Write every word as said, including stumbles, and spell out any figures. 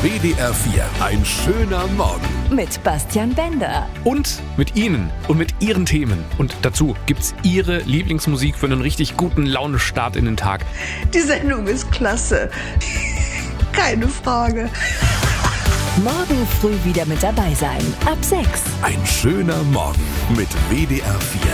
W D R vier. Ein schöner Morgen. Mit Bastian Bender. Und mit Ihnen und mit Ihren Themen. Und dazu gibt's Ihre Lieblingsmusik für einen richtig guten Laune-Start in den Tag. Die Sendung ist klasse. Keine Frage. Morgen früh wieder mit dabei sein. Ab sechs. Ein schöner Morgen mit W D R vier.